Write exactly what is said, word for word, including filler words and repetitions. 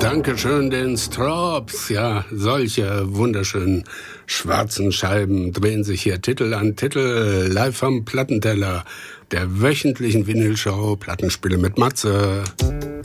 Dankeschön den Strawbs. Ja, solche wunderschönen schwarzen Scheiben drehen sich hier Titel an Titel, live am Plattenteller der wöchentlichen Vinylshow Plattenspiele mit Matze.